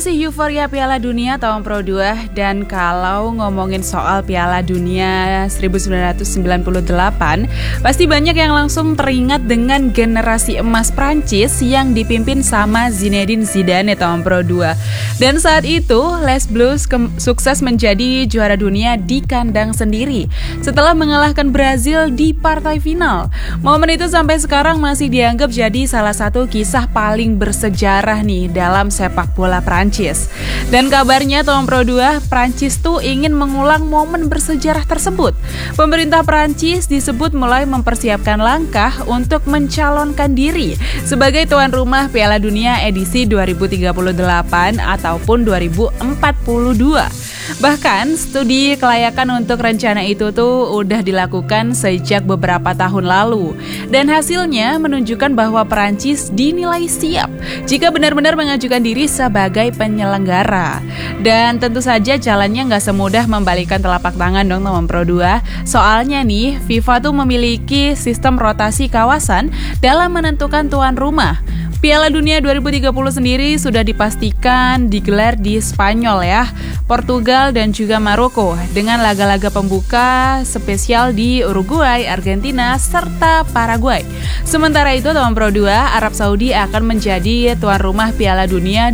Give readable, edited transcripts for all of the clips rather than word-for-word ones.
masih euforia Piala Dunia tahun Pro 2 dan kalau ngomongin soal Piala Dunia 1998, pasti banyak yang langsung teringat dengan generasi emas Prancis yang dipimpin sama Zinedine Zidane tahun Pro 2. Dan saat itu, Les Bleus sukses menjadi juara dunia di kandang sendiri setelah mengalahkan Brazil di partai final. Momen itu sampai sekarang masih dianggap jadi salah satu kisah paling bersejarah nih dalam sepak bola Prancis. Dan kabarnya tahun Pro 2, Prancis tuh ingin mengulang momen bersejarah tersebut. Pemerintah Prancis disebut mulai mempersiapkan langkah untuk mencalonkan diri sebagai tuan rumah Piala Dunia edisi 2038 ataupun 2042. Bahkan studi kelayakan untuk rencana itu tuh udah dilakukan sejak beberapa tahun lalu. Dan hasilnya menunjukkan bahwa Perancis dinilai siap jika benar-benar mengajukan diri sebagai penyelenggara. Dan tentu saja jalannya nggak semudah membalikan telapak tangan dong teman Pro 2. Soalnya nih, FIFA tuh memiliki sistem rotasi kawasan dalam menentukan tuan rumah. Piala Dunia 2030 sendiri sudah dipastikan digelar di Spanyol ya, Portugal dan juga Maroko dengan laga-laga pembuka spesial di Uruguay, Argentina, serta Paraguay. Sementara itu tahun Pro 2, Arab Saudi akan menjadi tuan rumah Piala Dunia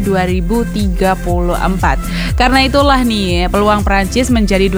2034. Karena itulah nih peluang Prancis menjadi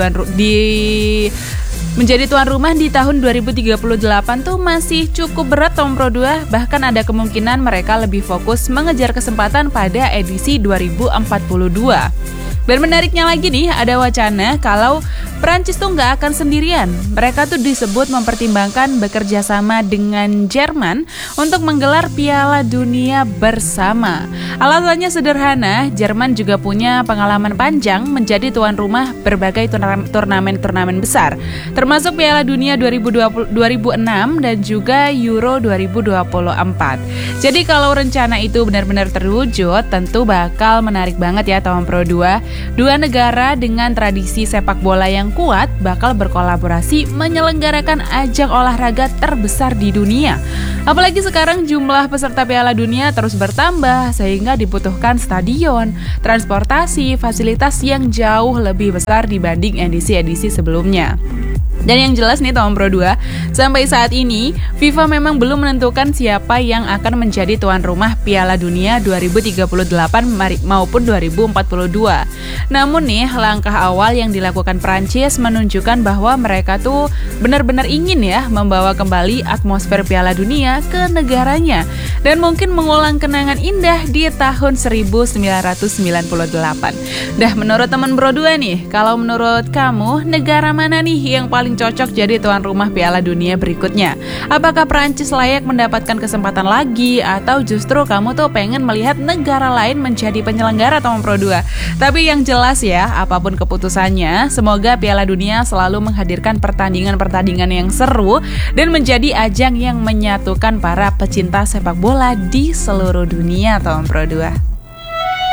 tuan rumah di tahun 2038 tuh masih cukup berat tahun Pro 2, bahkan ada kemungkinan mereka lebih fokus mengejar kesempatan pada edisi 2042. Dan menariknya lagi nih, ada wacana kalau Prancis tuh nggak akan sendirian. Mereka tuh disebut mempertimbangkan bekerja sama dengan Jerman untuk menggelar Piala Dunia bersama. Alasannya sederhana, Jerman juga punya pengalaman panjang menjadi tuan rumah berbagai turnamen besar, termasuk Piala Dunia 2006 dan juga Euro 2024. Jadi kalau rencana itu benar-benar terwujud, tentu bakal menarik banget ya tahun Pro 2. Dua negara dengan tradisi sepak bola yang kuat bakal berkolaborasi menyelenggarakan ajang olahraga terbesar di dunia. Apalagi sekarang jumlah peserta Piala Dunia terus bertambah sehingga dibutuhkan stadion, transportasi, fasilitas yang jauh lebih besar dibanding edisi-edisi sebelumnya. Dan yang jelas nih tahun Pro 2, sampai saat ini FIFA memang belum menentukan siapa yang akan menjadi tuan rumah Piala Dunia 2038 maupun 2042. Namun nih langkah awal yang dilakukan Prancis menunjukkan bahwa mereka tuh benar-benar ingin ya membawa kembali atmosfer Piala Dunia ke negaranya dan mungkin mengulang kenangan indah di tahun 1998. Dah menurut teman Pro 2 nih, kalau menurut kamu negara mana nih yang paling cocok jadi tuan rumah Piala Dunia berikutnya? Apakah Prancis layak mendapatkan kesempatan lagi atau justru kamu tuh pengen melihat negara lain menjadi penyelenggara tahun Pro 2? Tapi yang jelas ya, apapun keputusannya, semoga Piala Dunia selalu menghadirkan pertandingan-pertandingan yang seru dan menjadi ajang yang menyatukan para pecinta sepak bola di seluruh dunia tahun Pro 2.